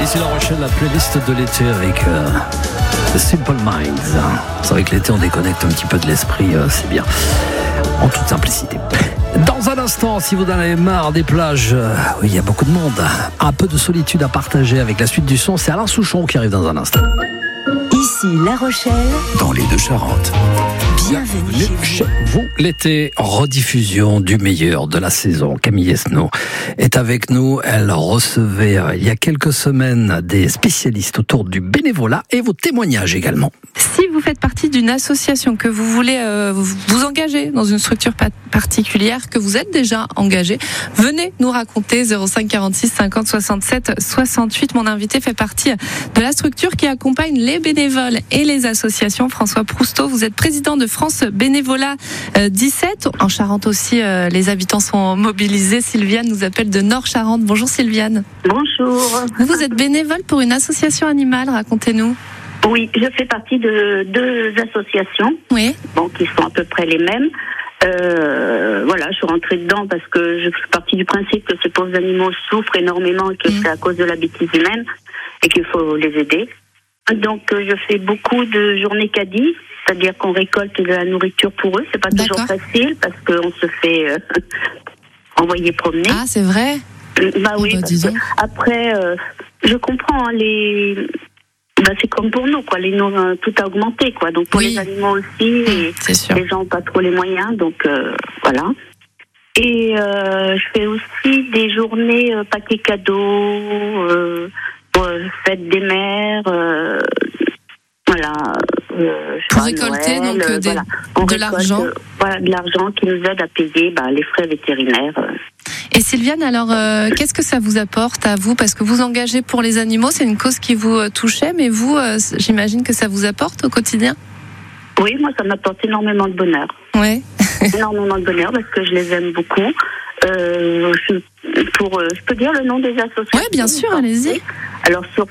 Ici La Rochelle, la playlist de l'été avec Simple Minds. C'est vrai que l'été on déconnecte un petit peu de l'esprit, c'est bien. En toute simplicité. Dans un instant, si vous en avez marre des plages, oui, il y a beaucoup de monde. Un peu de solitude à partager avec la suite du son. C'est Alain Souchon qui arrive dans un instant. Ici La Rochelle, dans les Deux-Charentes. Bienvenue chez vous. L'été, rediffusion du meilleur de la saison. Camille Esnault est avec nous. Elle recevait il y a quelques semaines des spécialistes autour du bénévolat et vos témoignages également. Si vous faites partie d'une association, que vous voulez vous engager dans une structure particulière, que vous êtes déjà engagé, venez nous raconter 05 46 50 67 68. Mon invité fait partie de la structure qui accompagne les bénévoles et les associations. François Prousteau, vous êtes président de France Bénévolat 17. En Charente aussi, les habitants sont mobilisés. Sylviane nous appelle de Nord-Charente. Bonjour Sylviane. Bonjour. Vous êtes bénévole pour une association animale, racontez-nous. Oui, je fais partie de deux associations, Oui. bon, qui sont à peu près les mêmes. Voilà, je suis rentrée dedans parce que je fais partie du principe que ces pauvres animaux souffrent énormément et que c'est à cause de la bêtise humaine et qu'il faut les aider. Donc, je fais beaucoup de journées caddie, c'est-à-dire qu'on récolte de la nourriture pour eux. C'est pas toujours facile parce qu'on se fait envoyer promener. Ah, c'est vrai? Bah oui, parce que après, je comprends c'est comme pour nous, quoi. Tout a augmenté, quoi. Donc pour les animaux aussi, et les gens n'ont pas trop les moyens, donc voilà. Et je fais aussi des journées paquets cadeaux, fête des mères, voilà. Pour récolter Noël, donc de l'argent. Voilà, de l'argent qui nous aide à payer les frais vétérinaires. Et Sylviane, alors, qu'est-ce que ça vous apporte à vous? Parce que vous engagez pour les animaux, c'est une cause qui vous touchait, mais vous, j'imagine que ça vous apporte au quotidien? Oui, moi, ça m'apporte énormément de bonheur. Oui. Énormément de bonheur parce que je les aime beaucoup. Je peux dire le nom des associations? Oui, bien sûr, allez-y. Alors, sur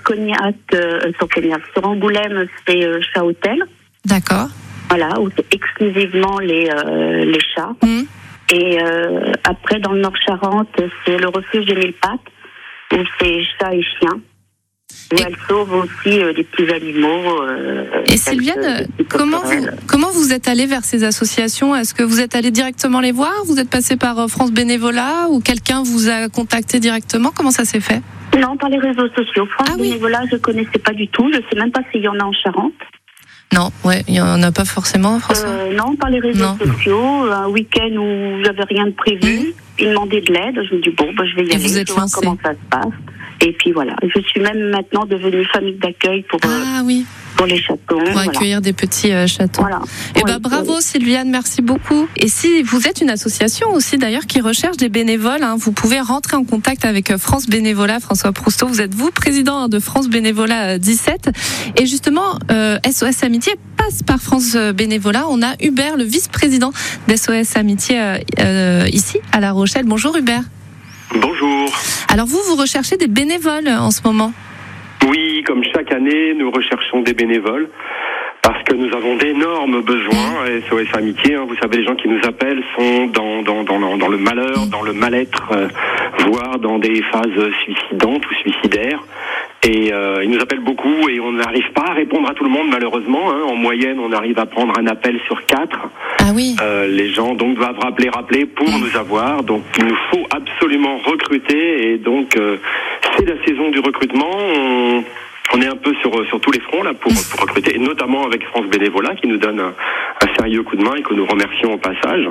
Angoulême, c'est Chat Hôtel. D'accord. Voilà, où c'est exclusivement les chats. Et après, dans le Nord-Charente, c'est le refuge des Mille Pattes, où c'est chats et chiens. Où elle sauve aussi des petits animaux. Et Sylviane, comment vous êtes allée vers ces associations? Est-ce que vous êtes allée directement les voir? Vous êtes passée par France Bénévolat ou quelqu'un vous a contacté directement? Comment ça s'est fait? Non, par les réseaux sociaux. France Bénévolat, je ne connaissais pas du tout. Je ne sais même pas s'il y en a en Charente. Non, il n'y en a pas forcément, François. Non, par les réseaux sociaux. Un week-end où j'avais rien de prévu, ils demandaient de l'aide. Je me dis je vais y aller. Vous êtes lancée. Comment ça se passe. Et puis voilà. Je suis même maintenant devenue famille d'accueil pour les chatons. Pour accueillir des petits chatons. Voilà. Et bravo Sylviane, merci beaucoup. Et si vous êtes une association aussi d'ailleurs qui recherche des bénévoles, vous pouvez rentrer en contact avec France Bénévolat. François Prousteau, vous êtes président de France Bénévolat 17. Et justement, SOS Amitié passe par France Bénévolat. On a Hubert, le vice-président d'SOS Amitié ici à La Rochelle. Bonjour Hubert. Bonjour. Alors vous recherchez des bénévoles en ce moment? Oui, comme chaque année, nous recherchons des bénévoles parce que nous avons d'énormes besoins. SOS Amitié, vous savez, les gens qui nous appellent sont dans le malheur, dans le mal-être, voire dans des phases suicidantes ou suicidaires. Et ils nous appellent beaucoup et on n'arrive pas à répondre à tout le monde malheureusement. En moyenne, on arrive à prendre un appel sur 4. Ah oui. Les gens donc doivent rappeler pour nous avoir. Donc il nous faut absolument recruter et donc c'est la saison du recrutement. On est un peu sur tous les fronts là pour recruter, et notamment avec France Bénévolat qui nous donne un sérieux coup de main et que nous remercions au passage.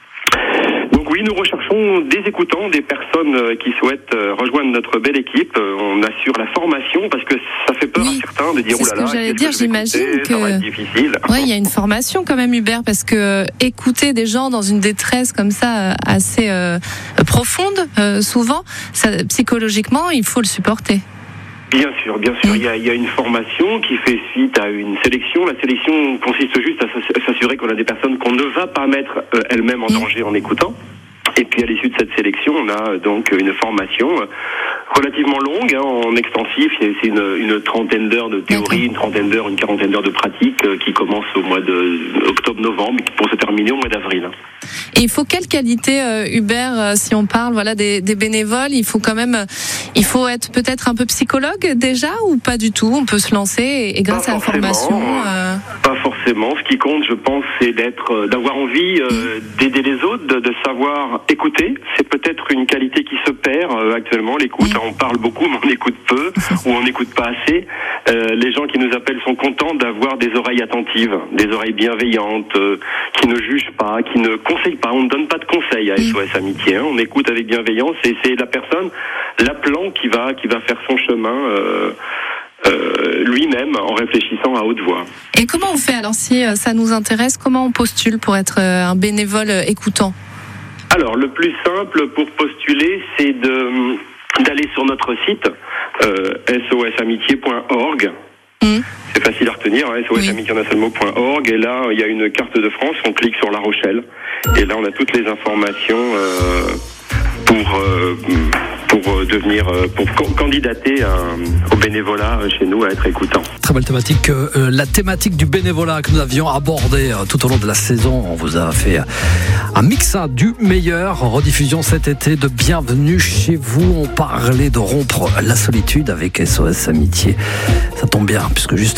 Donc oui, nous recherchons des écoutants, des personnes qui souhaitent rejoindre notre belle équipe. On assure la formation parce que ça fait peur à certains de dire oulala. C'est ce que j'allais dire, j'imagine que ça va être difficile. Oui, il y a une formation quand même Hubert parce que écouter des gens dans une détresse comme ça assez profonde, souvent, psychologiquement, il faut le supporter. Bien sûr. Il y a une formation qui fait suite à une sélection. La sélection consiste juste à s'assurer qu'on a des personnes qu'on ne va pas mettre elles-mêmes en danger en écoutant. Et puis à l'issue de cette sélection, on a donc une formation relativement longue, en extensif. C'est une trentaine d'heures de théorie, une quarantaine d'heures de pratique qui commence au mois de octobre-novembre pour se terminer au mois d'avril. Et il faut quelle qualité, Hubert, si on parle des bénévoles, il faut être peut-être un peu psychologue déjà ou pas du tout? On peut se lancer et grâce à la formation. Pas forcément. Ce qui compte, je pense, c'est d'avoir envie d'aider les autres, de savoir écouter. C'est peut-être une qualité qui se perd actuellement, l'écoute. On parle beaucoup, mais on écoute peu ou on n'écoute pas assez. Les gens qui nous appellent sont contents d'avoir des oreilles attentives, des oreilles bienveillantes, qui ne jugent pas, qui ne conseillent pas. On ne donne pas de conseils à SOS Amitié. On écoute avec bienveillance et c'est la personne, l'appelant, qui va faire son chemin lui-même en réfléchissant à haute voix. Et comment on fait alors si ça nous intéresse? Comment on postule pour être un bénévole écoutant? Alors le plus simple pour postuler, c'est d'aller sur notre site sosamitié.org. C'est facile à retenir, sosamitié.org, et là il y a une carte de France, on clique sur La Rochelle et là on a toutes les informations pour candidater au bénévolat chez nous, à être écoutant. Très belle thématique, la thématique du bénévolat que nous avions abordée tout au long de la saison. On vous a fait un mix du meilleur, rediffusion cet été de Bienvenue chez vous. On parlait de rompre la solitude avec SOS Amitié. Ça tombe bien puisque juste